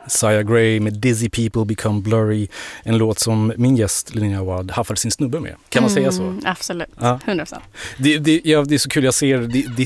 Sia Gray med Dizzy People Become Blurry. En låt som min gäst Linnea Awad haffade sin snubbe med. Kan man säga så? Absolut, ja. 100%. Det är så kul, jag ser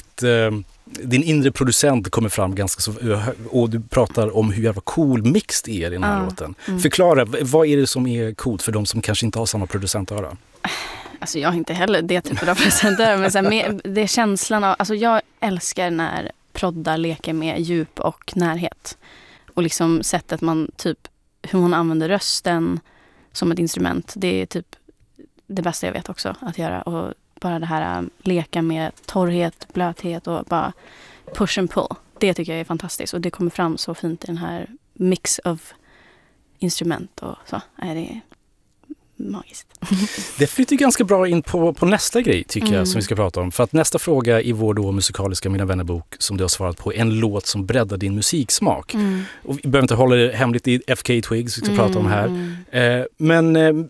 din inre producent kommer fram ganska så, och du pratar om hur jävla cool mix det är i den här låten. Förklara, vad är det som är coolt för de som kanske inte har samma producentöra? Alltså jag har inte heller det typen av producentöra, men så här, det är känslan av, alltså jag älskar när proddar leker med djup och närhet. Och liksom sättet man typ, hur hon använder rösten som ett instrument, det är typ det bästa jag vet också att göra. Och bara det här leka med torrhet, blöthet och bara push and pull. Det tycker jag är fantastiskt och det kommer fram så fint i den här mix of instrument och så. Det är magiskt. Det flyttar ganska bra in på nästa grej tycker jag som vi ska prata om. För att nästa fråga i vår då musikaliska Mina vännerbok som du har svarat på, en låt som breddar din musiksmak. Och vi behöver inte hålla det hemligt i FK Twigs vi ska prata om här. Men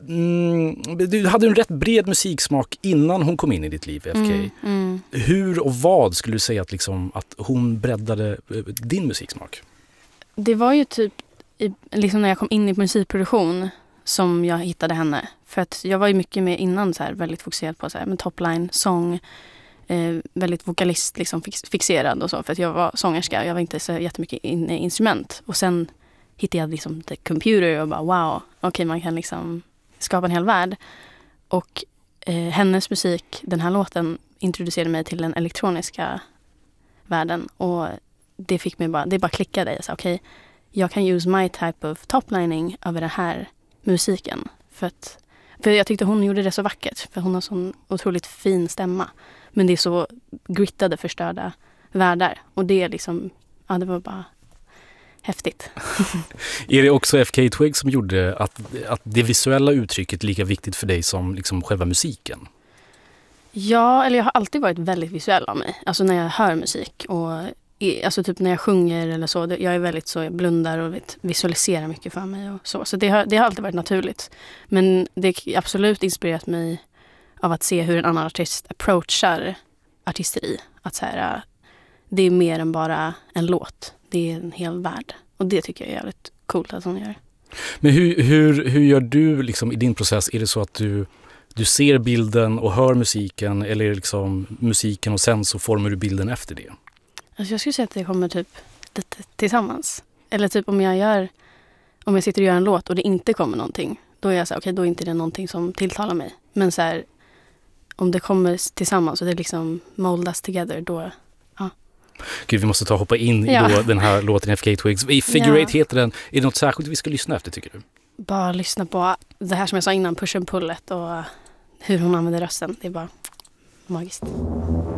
du hade en rätt bred musiksmak innan hon kom in i ditt liv, FK. Hur och vad skulle du säga att hon breddade din musiksmak? Det var ju typ liksom när jag kom in i musikproduktion som jag hittade henne. För att jag var ju mycket med innan så här, väldigt fokuserad på så här, med topline, sång, väldigt vokalist liksom fixerad och så. För att jag var sångerska, jag var inte så jättemycket inne i instrument. Och sen hittade jag liksom the computer och bara wow, okej, man kan liksom skapa en hel värld. Och hennes musik, den här låten, introducerade mig till den elektroniska världen. Och det fick mig det bara klickade. Jag sa okej, jag kan use my type of toplining över den här musiken. För jag tyckte hon gjorde det så vackert. För hon har sån otroligt fin stämma. Men det är så grittade, förstörda världar. Och det är liksom, det var bara häftigt. Är det också FK Twigs som gjorde att det visuella uttrycket är lika viktigt för dig som liksom själva musiken? Ja, eller jag har alltid varit väldigt visuell av mig. Alltså när jag hör musik och alltså typ när jag sjunger eller så, jag är väldigt så, jag blundar och visualiserar mycket för mig och så. Så det har alltid varit naturligt. Men det har absolut inspirerat mig av att se hur en annan artist approachar artisteri. Att så här, det är mer än bara en låt. Det är en hel värld. Och det tycker jag är jävligt coolt att hon gör. Men hur gör du liksom i din process? Är det så att du ser bilden och hör musiken, eller är det liksom musiken och sen så formar du bilden efter det? Alltså jag skulle säga att det kommer typ lite tillsammans. Eller typ om jag sitter och gör en låt och det inte kommer någonting, då är jag så här, okej, då är inte det någonting som tilltalar mig. Men så här, om det kommer tillsammans och det liksom moldas together, då ja. Gud, vi måste hoppa in i då den här låten FK Twigs. I Figure 8 heter den. Är det något särskilt vi ska lyssna efter, tycker du? Bara lyssna på det här som jag sa innan, push and pullet och hur hon använder rösten. Det är bara magiskt.